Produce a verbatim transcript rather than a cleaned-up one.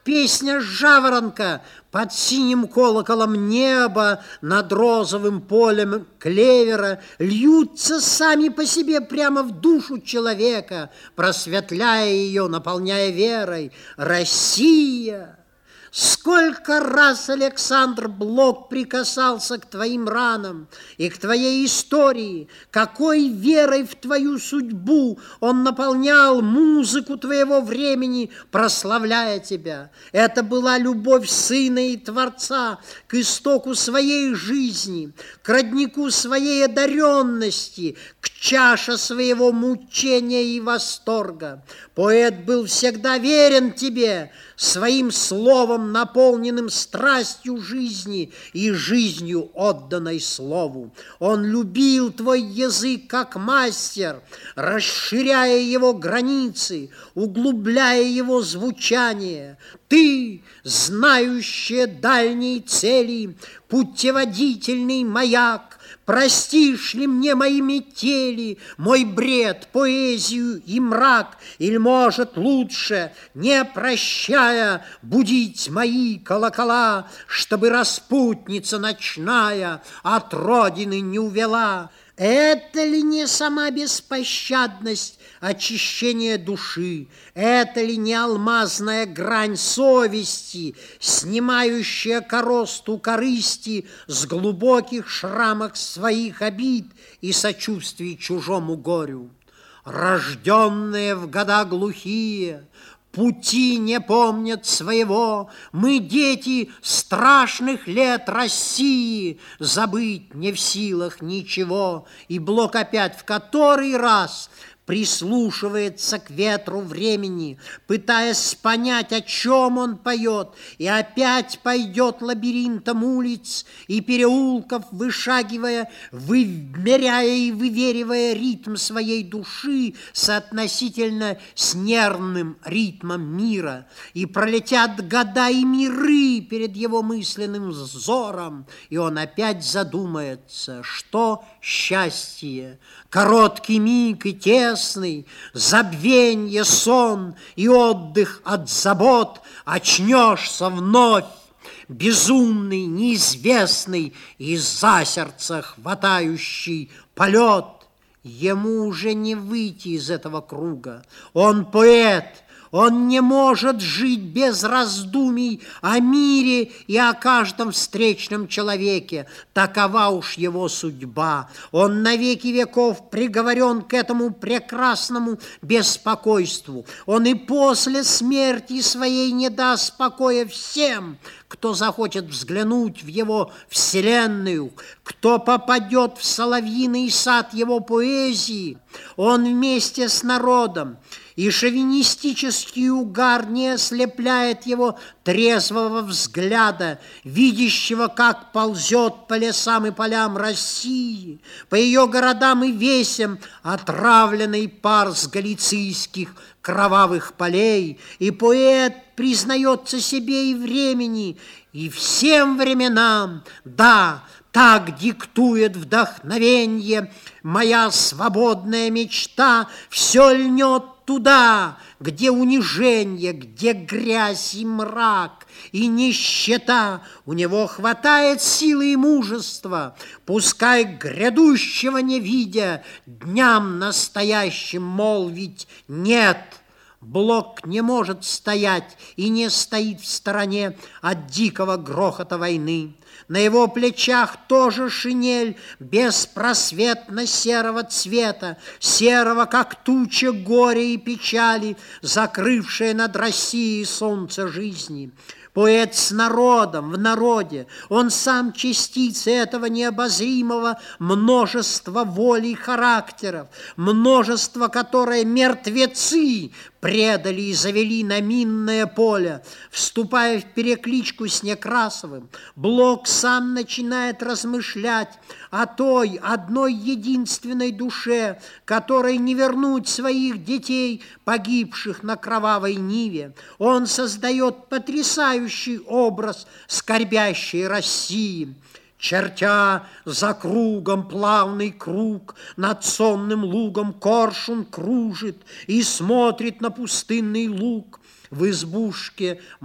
песня жаворонка под синим колоколом неба, над розовым полем клевера, льются сами по себе прямо в душу человека, просветляя ее, наполняя верой. Россия! Сколько раз Александр Блок прикасался к твоим ранам и к твоей истории, какой верой в твою судьбу он наполнял музыку твоего времени, прославляя тебя. Это была любовь Сына и Творца к истоку своей жизни, к роднику своей одаренности, к чаше своего мучения и восторга. Поэт был всегда верен тебе, своим словом, наполненным страстью жизни и жизнью, отданной слову. Он любил твой язык как мастер, расширяя его границы, углубляя его звучание. Ты, знающая дальние цели, путеводительный маяк, простишь ли мне мои метели, мой бред, поэзию и мрак, или, может, лучше, не прощая, будить мои колокола, чтобы распутница ночная от родины не увела? Это ли не сама беспощадность очищения души? Это ли не алмазная грань совести, снимающая коросту корысти с глубоких шрамов своих обид и сочувствий чужому горю? Рожденные в года глухие, пути не помнят своего, мы, дети страшных лет России, забыть не в силах ничего. И Блок опять в который раз прислушивается к ветру времени, пытаясь понять, о чем он поет, и опять пойдет лабиринтом улиц и переулков, вышагивая, вымеряя и выверивая ритм своей души соотносительно с нервным ритмом мира. И пролетят года и миры перед его мысленным взором, и он опять задумается, что счастье, короткий миг и тесный, забвенье, сон и отдых от забот, очнешься вновь, безумный, неизвестный и за сердце хватающий полет. Ему уже не выйти из этого круга. Он поэт. Он не может жить без раздумий о мире и о каждом встречном человеке. Такова уж его судьба. Он на веки веков приговорен к этому прекрасному беспокойству. Он и после смерти своей не даст покоя всем, кто захочет взглянуть в его вселенную, кто попадет в соловьиный сад его поэзии. Он вместе с народом, и шовинистический угар не ослепляет его трезвого взгляда, видящего, как ползет по лесам и полям России, по ее городам и весям отравленный пар с галицийских кровавых полей. И поэт признается себе и времени, и всем временам, да, так диктует вдохновенье, моя свободная мечта все льнет туда, где унижение, где грязь и мрак, и нищета. У него хватает силы и мужества, пускай грядущего не видя, дням настоящим молвить нет. Блок не может стоять и не стоит в стороне от дикого грохота войны. На его плечах тоже шинель беспросветно серого цвета, серого, как туча горя и печали, закрывшая над Россией солнце жизни. Поэт с народом, в народе, он сам частица этого необозримого множества волей и характеров, множество, которое мертвецы предали и завели на минное поле. Вступая в перекличку с Некрасовым, Блок сам начинает размышлять о той одной единственной душе, которой не вернуть своих детей, погибших на кровавой ниве. Он создает потрясающий образ скорбящей России. Чертя за кругом плавный круг, над сонным лугом коршун кружит и смотрит на пустынный луг. В избушке